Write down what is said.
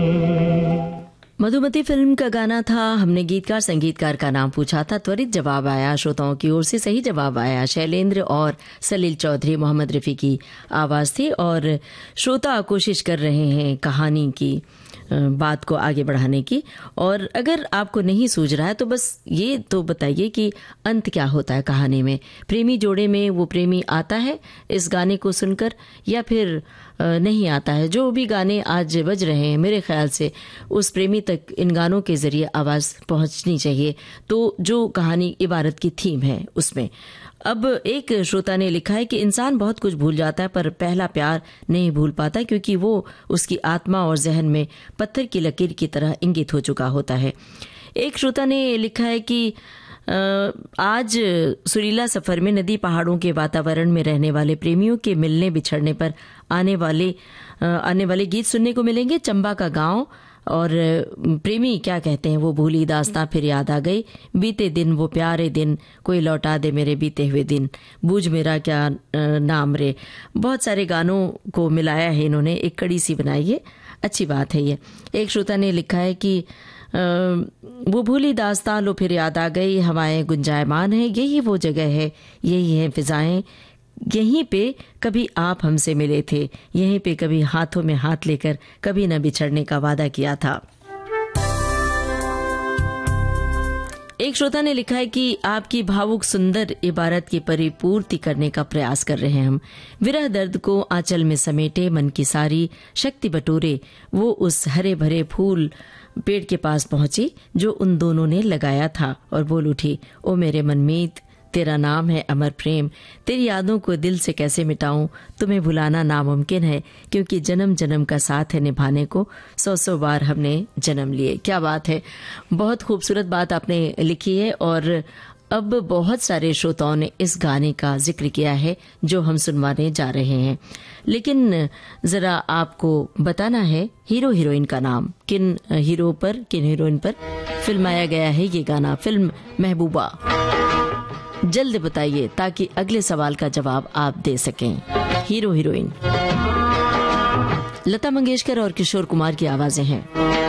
Madhumati film का गाना था। हमने गीतकार संगीतकार का नाम पूछा था, त्वरित जवाब आया श्रोताओं की ओर से। सही जवाब आया शैलेंद्र और सलील चौधरी। मोहम्मद रफ़ी की आवाज़ थी और श्रोता कोशिश कर रहे हैं कहानी की बात को आगे बढ़ाने की। और अगर आपको नहीं सूझ रहा है तो बस ये तो बताइए कि अंत क्या होता है कहानी में। प्रेमी जोड़े में वो प्रेमी आता है इस गाने को सुनकर या फिर नहीं आता है। जो भी गाने आज बज रहे हैं मेरे ख्याल से उस प्रेमी तक इन गानों के जरिए आवाज़ पहुंचनी चाहिए। तो जो कहानी इबारत की थीम है उसमें। अब एक श्रोता ने लिखा है कि इंसान बहुत कुछ भूल जाता है पर पहला प्यार नहीं भूल पाता, क्योंकि वो उसकी आत्मा और जहन में पत्थर की लकीर की तरह इंगित हो चुका होता है। एक श्रोता ने लिखा है कि आज सुरीला सफर में नदी पहाड़ों के वातावरण में रहने वाले प्रेमियों के मिलने बिछड़ने पर आने वाले गीत सुनने को मिलेंगे। चंबा का गांव और प्रेमी क्या कहते हैं, वो भूली दास्तां फिर याद आ गई, बीते दिन वो प्यारे दिन, कोई लौटा दे मेरे बीते हुए दिन, बूझ मेरा क्या नाम रे। बहुत सारे गानों को मिलाया है इन्होंने, एक कड़ी सी बनाई है, अच्छी बात है ये। एक श्रोता ने लिखा है कि वो भूली दास्तां लो फिर याद आ गई, हवाएं गुंजायमान है, यही वो जगह है, यही है फिजाएं, यहीं पे कभी आप हमसे मिले थे, यहीं पे कभी हाथों में हाथ लेकर कभी न बिछड़ने का वादा किया था। एक श्रोता ने लिखा है कि आपकी भावुक सुंदर इबारत की परिपूर्ति करने का प्रयास कर रहे हैं हम। विरह दर्द को आंचल में समेटे, मन की सारी शक्ति बटोरे, वो उस हरे भरे फूल पेड़ के पास पहुंची जो उन दोनों ने लगाया था और बोल उठी, ओ मेरे मनमीत तेरा नाम है अमर प्रेम, तेरी यादों को दिल से कैसे मिटाऊं, तुम्हें भुलाना नामुमकिन है, क्योंकि जन्म जन्म का साथ है निभाने को, 100 बार हमने जन्म लिए। क्या बात है, बहुत खूबसूरत बात आपने लिखी है। और अब बहुत सारे श्रोताओं ने इस गाने का जिक्र किया है जो हम सुनवाने जा रहे हैं, लेकिन जरा आपको बताना है हीरो हीरोइन का नाम, किन हीरो पर किन हीरोइन पर फिल्माया गया है ये गाना। फिल्म महबूबा। जल्द बताइए ताकि अगले सवाल का जवाब आप दे सकें। हीरो हीरोइन लता मंगेशकर और किशोर कुमार की आवाजें हैं।